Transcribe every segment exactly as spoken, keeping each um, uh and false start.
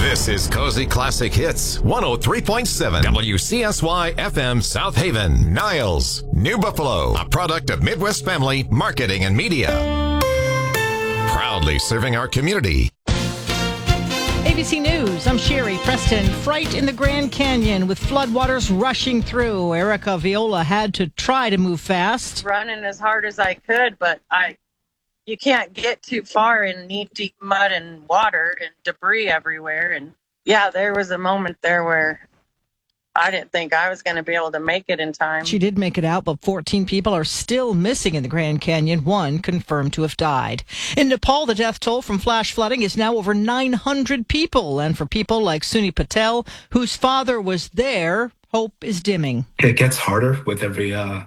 This is Cozy Classic Hits one oh three point seven W C S Y F M South Haven, Niles, New Buffalo, a product of Midwest Family Marketing and Media. Proudly serving our community. A B C News, I'm Sherry Preston. Fright in the Grand Canyon with floodwaters rushing through. Erica Viola had to try to move fast. Running as hard as I could, but I, you can't get too far in knee-deep mud and water and debris everywhere. And yeah, there was a moment there where I didn't think I was going to be able to make it in time. She did make it out, but fourteen people are still missing in the Grand Canyon, one confirmed to have died. In Nepal, the death toll from flash flooding is now over nine hundred people. And for people like Suni Patel, whose father was there, hope is dimming. It gets harder with every uh,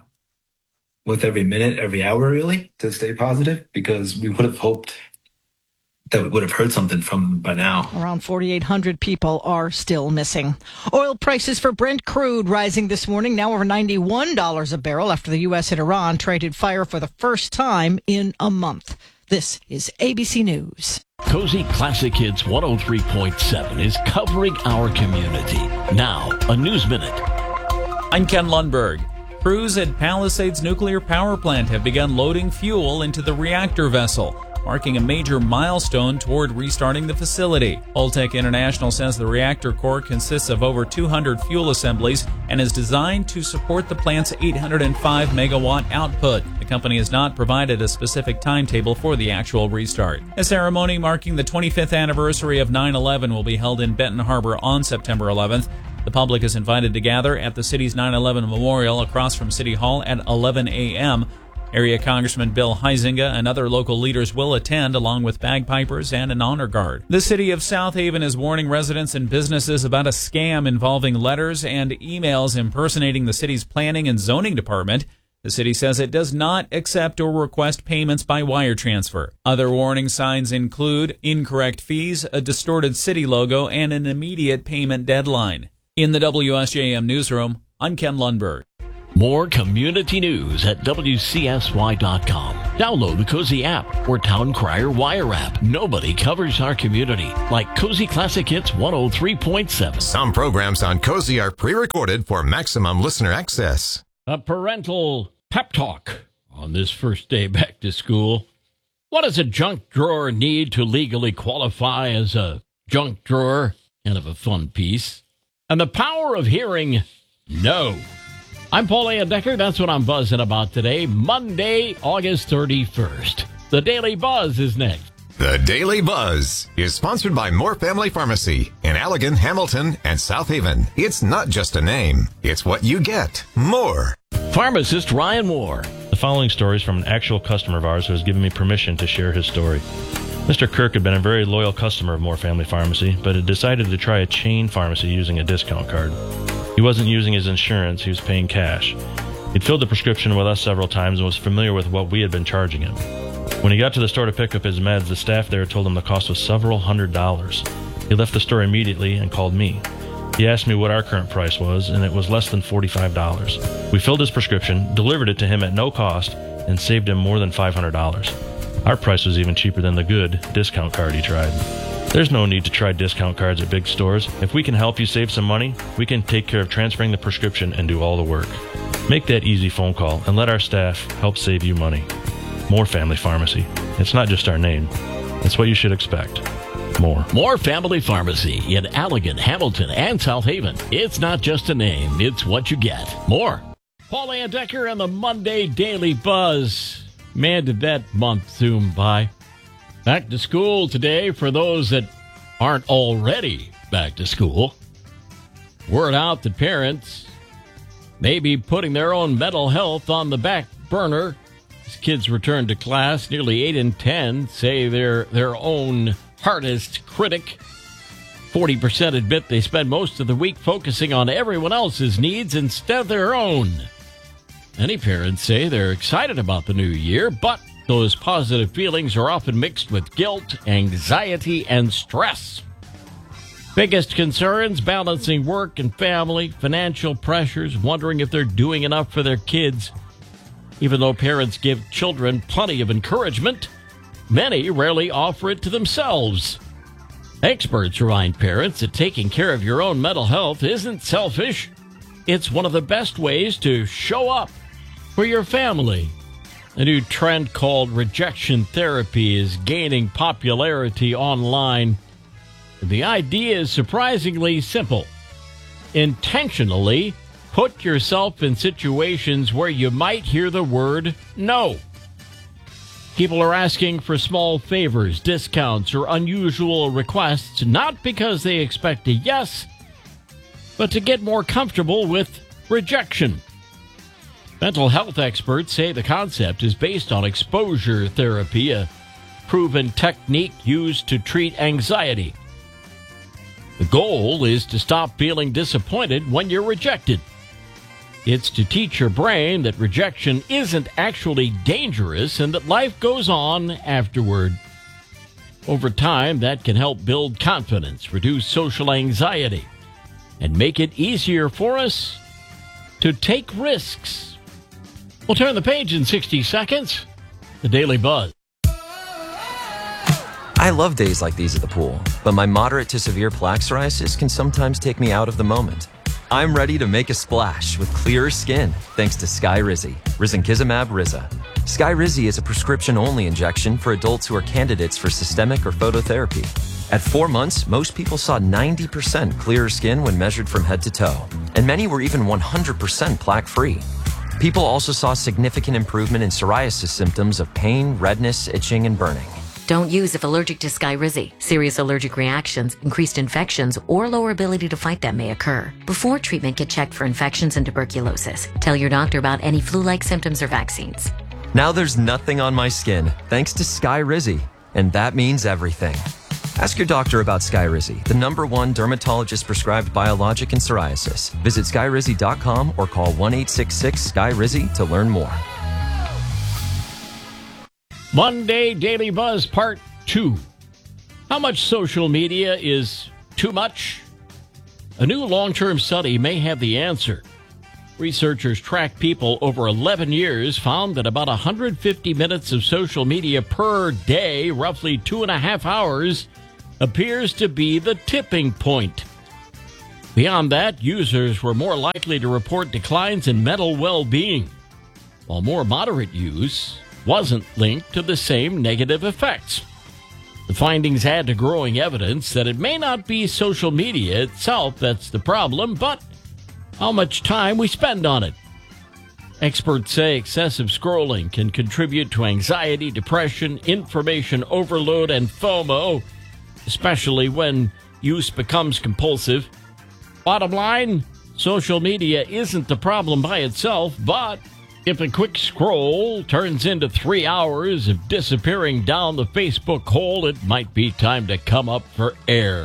with every minute, every hour, really, to stay positive, because we would have hoped that we would have heard something from them by now. Around forty-eight hundred people are still missing. Oil prices for Brent crude rising this morning, now over ninety-one dollars a barrel after the U S and Iran traded fire for the first time in a month. This is A B C News. Cozy Classic Hits one oh three point seven is covering our community. Now, a News Minute. I'm Ken Lundberg. Crews at Palisades Nuclear Power Plant have begun loading fuel into the reactor vessel, marking a major milestone toward restarting the facility. Holtec International says the reactor core consists of over two hundred fuel assemblies and is designed to support the plant's eight hundred five megawatt output. The company has not provided a specific timetable for the actual restart. A ceremony marking the twenty-fifth anniversary of nine eleven will be held in Benton Harbor on September eleventh. The public is invited to gather at the city's nine eleven Memorial across from City Hall at eleven a.m. Area Congressman Bill Huizenga and other local leaders will attend, along with bagpipers and an honor guard. The city of South Haven is warning residents and businesses about a scam involving letters and emails impersonating the city's planning and zoning department. The city says it does not accept or request payments by wire transfer. Other warning signs include incorrect fees, a distorted city logo, and an immediate payment deadline. In the W S J M newsroom, I'm Ken Lundberg. More community news at W C S Y dot com. Download the Cozy app or Town Crier Wire app. Nobody covers our community like Cozy Classic Hits one oh three point seven. Some programs on Cozy are pre-recorded for maximum listener access. A parental pep talk on this first day back to school. What does a junk drawer need to legally qualify as a junk drawer? Kind of a fun piece. And the power of hearing no. I'm Paul Decker. That's what I'm buzzing about today, Monday, August thirty-first. The Daily Buzz is next. The Daily Buzz is sponsored by Moore Family Pharmacy in Allegan, Hamilton, and South Haven. It's not just a name. It's what you get. More. Pharmacist Ryan Moore. The following story is from an actual customer of ours who has given me permission to share his story. Mister Kirk had been a very loyal customer of Moore Family Pharmacy, but had decided to try a chain pharmacy using a discount card. He wasn't using his insurance, he was paying cash. He'd filled the prescription with us several times and was familiar with what we had been charging him. When he got to the store to pick up his meds, the staff there told him the cost was several hundred dollars. He left the store immediately and called me. He asked me what our current price was, and it was less than forty-five dollars. We filled his prescription, delivered it to him at no cost, and saved him more than five hundred dollars. Our price was even cheaper than the good discount card he tried. There's no need to try discount cards at big stores. If we can help you save some money, we can take care of transferring the prescription and do all the work. Make that easy phone call and let our staff help save you money. Moore Family Pharmacy. It's not just our name. It's what you should expect. More. Moore Family Pharmacy in Allegan, Hamilton, and South Haven. It's not just a name. It's what you get. More. Paul Decker and the Monday Daily Buzz. Man, did that month zoom by. Back to school today for those that aren't already back to school. Word out that parents may be putting their own mental health on the back burner. As kids return to class, nearly eight in ten say they're their own hardest critic. forty percent admit they spend most of the week focusing on everyone else's needs instead of their own. Many parents say they're excited about the new year, but those positive feelings are often mixed with guilt, anxiety, and stress. Biggest concerns, balancing work and family, financial pressures, wondering if they're doing enough for their kids. Even though parents give children plenty of encouragement, many rarely offer it to themselves. Experts remind parents that taking care of your own mental health isn't selfish. It's one of the best ways to show up for your family. A new trend called rejection therapy is gaining popularity online. The idea is surprisingly simple. Intentionally put yourself in situations where you might hear the word no. People are asking for small favors, discounts, or unusual requests, not because they expect a yes, but to get more comfortable with rejection. Mental health experts say the concept is based on exposure therapy, a proven technique used to treat anxiety. The goal is to stop feeling disappointed when you're rejected. It's to teach your brain that rejection isn't actually dangerous and that life goes on afterward. Over time, that can help build confidence, reduce social anxiety, and make it easier for us to take risks. We'll turn the page in sixty seconds. The Daily Buzz. I love days like these at the pool, but my moderate to severe plaque psoriasis can sometimes take me out of the moment. I'm ready to make a splash with clearer skin thanks to Skyrizi, risankizumab Riza. Skyrizi is a prescription-only injection for adults who are candidates for systemic or phototherapy. At four months, most people saw ninety percent clearer skin when measured from head to toe, and many were even one hundred percent plaque-free. People also saw significant improvement in psoriasis symptoms of pain, redness, itching, and burning. Don't use if allergic to Skyrizi. Serious allergic reactions, increased infections, or lower ability to fight them may occur. Before treatment, get checked for infections and tuberculosis. Tell your doctor about any flu-like symptoms or vaccines. Now there's nothing on my skin thanks to Skyrizi, and that means everything. Ask your doctor about Skyrizi, the number one dermatologist-prescribed biologic in psoriasis. Visit skyrizi dot com or call one eight six six Skyrizi to learn more. Monday Daily Buzz Part two. How much social media is too much? A new long-term study may have the answer. Researchers tracked people over eleven years, found that about one hundred fifty minutes of social media per day, roughly two and a half hours, appears to be the tipping point. Beyond that, users were more likely to report declines in mental well-being, while more moderate use wasn't linked to the same negative effects. The findings add to growing evidence that it may not be social media itself that's the problem, but how much time we spend on it. Experts say excessive scrolling can contribute to anxiety, depression, information overload, and FOMO, especially when use becomes compulsive. Bottom line, social media isn't the problem by itself, but if a quick scroll turns into three hours of disappearing down the Facebook hole, it might be time to come up for air.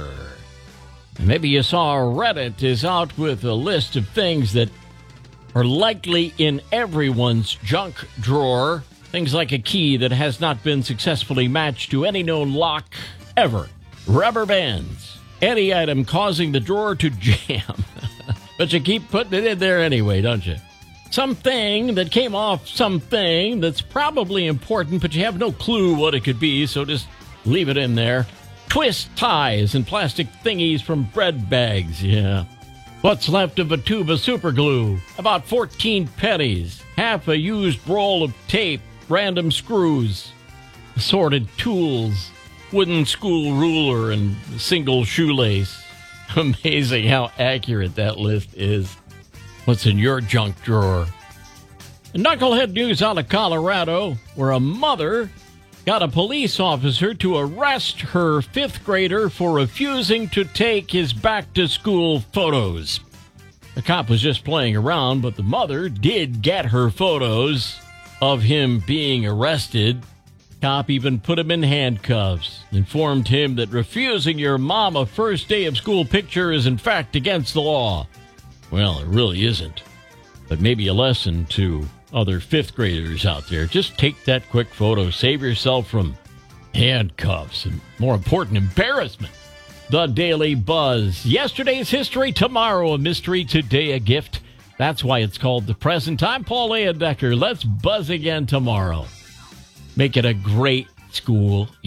Maybe you saw Reddit is out with a list of things that are likely in everyone's junk drawer. Things like a key that has not been successfully matched to any known lock ever. Rubber bands. Any item causing the drawer to jam. But you keep putting it in there anyway, don't you? Something that came off something that's probably important, but you have no clue what it could be, so just leave it in there. Twist ties and plastic thingies from bread bags, yeah. What's left of a tube of super glue? About fourteen pennies. Half a used roll of tape. Random screws. Assorted tools. Wooden school ruler and single shoelace. Amazing how accurate that list is. What's in your junk drawer? Knucklehead news out of Colorado, where a mother got a police officer to arrest her fifth grader for refusing to take his back-to-school photos. The cop was just playing around, but the mother did get her photos of him being arrested. Cop even put him in handcuffs, informed him that refusing your mom a first day of school picture is in fact against the law. Well, it really isn't. But maybe a lesson to other fifth graders out there. Just take that quick photo. Save yourself from handcuffs and, more important, embarrassment. The Daily Buzz. Yesterday's history, tomorrow a mystery, today a gift. That's why it's called The Present. I'm Paul Leyendecker. Let's buzz again tomorrow. Make it a great school year.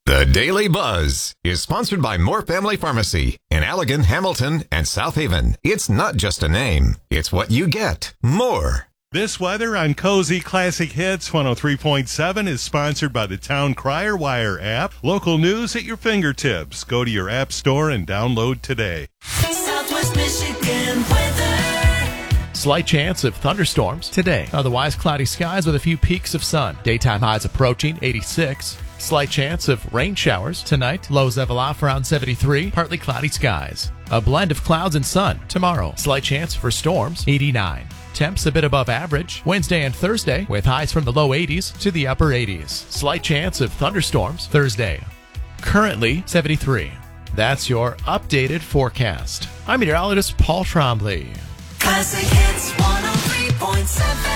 The Daily Buzz is sponsored by Moore Family Pharmacy in Allegan, Hamilton, and South Haven. It's not just a name. It's what you get. More. This weather on Cozy Classic Hits one oh three point seven is sponsored by the Town Crier Wire app. Local news at your fingertips. Go to your app store and download today. Southwest Michigan weather. Slight chance of thunderstorms today. Otherwise, cloudy skies with a few peaks of sun. Daytime highs approaching eighty-six. Slight chance of rain showers tonight. Lows level off around seventy-three. Partly cloudy skies. A blend of clouds and sun tomorrow. Slight chance for storms. eighty-nine. Temps a bit above average. Wednesday and Thursday with highs from the low eighties to the upper eighties. Slight chance of thunderstorms Thursday. Currently seventy-three. That's your updated forecast. I'm meteorologist Paul Trombley. Classic Hits one oh three point seven.